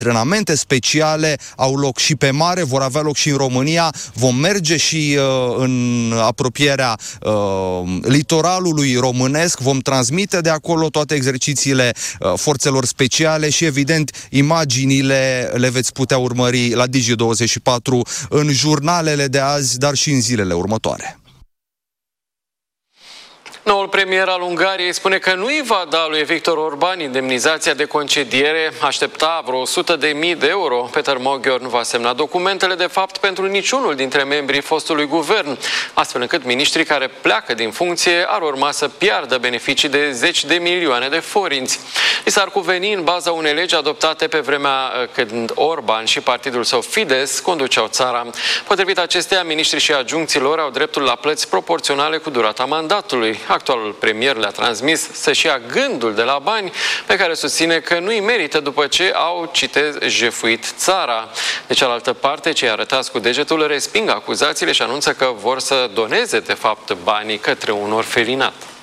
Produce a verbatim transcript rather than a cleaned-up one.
Antrenamente speciale au loc și pe mare, vor avea loc și în România. Vom merge și uh, în apropierea uh, litoralului românesc. Vom transmite de acolo toate exercițiile uh, forțelor speciale și, evident, imaginile le veți putea urmări la Digi douăzeci și patru în jurnalele de azi, dar și în zilele următoare. Noul premier al Ungariei spune că nu îi va da lui Viktor Orban indemnizația de concediere, aștepta vreo o sută de mii de euro. Peter Magyar nu va semna documentele de fapt pentru niciunul dintre membrii fostului guvern, astfel încât miniștrii care pleacă din funcție ar urma să piardă beneficii de zeci de milioane de forinți. Li s-ar cuveni în baza unei legi adoptate pe vremea când Orban și partidul său Fidesz conduceau țara. Potrivit acesteia, miniștrii și adjuncților au dreptul la plăți proporționale cu durata mandatului. Actualul premier le-a transmis să-și ia gândul de la bani pe care susține că nu-i merită după ce au, citez, jefuit țara. De cealaltă parte, cei arătați cu degetul resping acuzațiile și anunță că vor să doneze, de fapt, banii către un orfelinat.